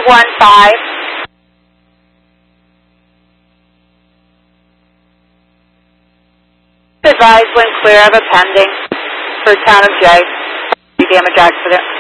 15. Advise when clear of a pending for town of J. Damage accident.